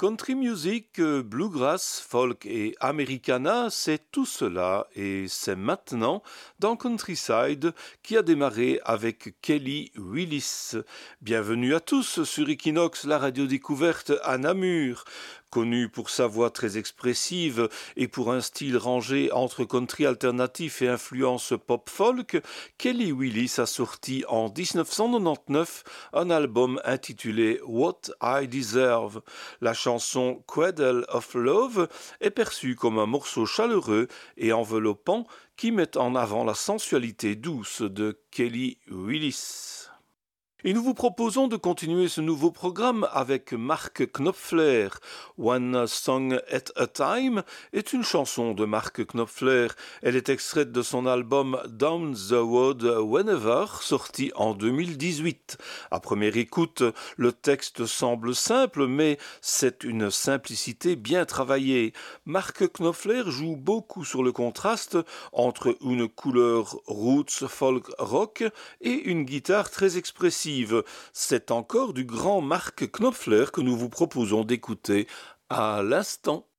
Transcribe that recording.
Country music, bluegrass, folk et americana, c'est tout cela et c'est maintenant dans Countryside qui a démarré avec Kelly Willis. Bienvenue à tous sur Equinox, la radio découverte à Namur. Connue pour sa voix très expressive et pour un style rangé entre country alternatif et influence pop-folk, Kelly Willis a sorti en 1999 un album intitulé What I Deserve. La chanson Cradle of Love est perçue comme un morceau chaleureux et enveloppant qui met en avant la sensualité douce de Kelly Willis. Et nous vous proposons de continuer ce nouveau programme avec Mark Knopfler. One Song at a Time est une chanson de Mark Knopfler. Elle est extraite de son album Down the Road Whenever, sorti en 2018. À première écoute, le texte semble simple, mais c'est une simplicité bien travaillée. Mark Knopfler joue beaucoup sur le contraste entre une couleur roots folk rock et une guitare très expressive. C'est encore du grand Mark Knopfler que nous vous proposons d'écouter à l'instant.